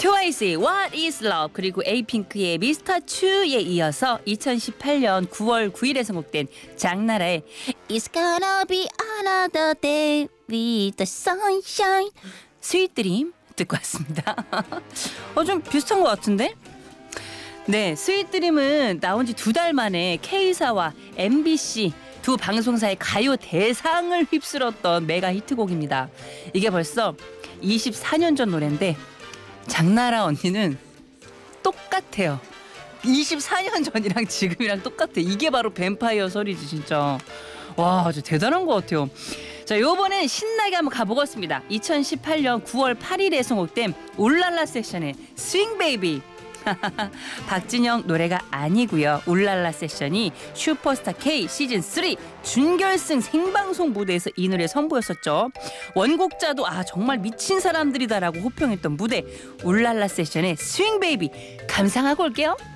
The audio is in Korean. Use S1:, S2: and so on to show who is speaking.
S1: 트와이스의 What is Love 그리고 에이핑크의 Mr. Chu에 이어서 2018년 9월 9일에 선곡된 장나라의 It's gonna be another day with the sunshine 스윗 드림 듣고 왔습니다. 좀 비슷한 것 같은데? 네, 스윗 드림은 나온 지 2달 만에 K사와 MBC 두 방송사의 가요 대상을 휩쓸었던 메가 히트곡입니다. 이게 벌써 24년 전 노래인데 장나라 언니는 똑같아요. 24년 전이랑 지금이랑 똑같아. 이게 바로 뱀파이어 소리지 진짜. 와, 아주 대단한 것 같아요. 자, 요번엔 신나게 한번 가보겠습니다. 2018년 9월 8일에 선곡된 울랄라 세션의 스윙 베이비. 박진영 노래가 아니고요. 울랄라 세션이 슈퍼스타 K 시즌 3 준결승 생방송 무대에서 이 노래 선보였었죠. 원곡자도 정말 미친 사람들이다라고 호평했던 무대 울랄라 세션의 스윙 베이비 감상하고 올게요.